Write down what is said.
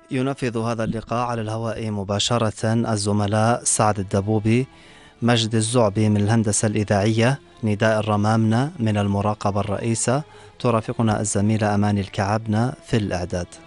ينفذ هذا اللقاء على الهواء مباشرة الزملاء سعد الدبوبي، مجد الزعبي من الهندسة الإذاعية، نداء الرمامنة من المراقبة الرئيسة، ترافقنا الزميلة أماني الكعبنة في الإعداد.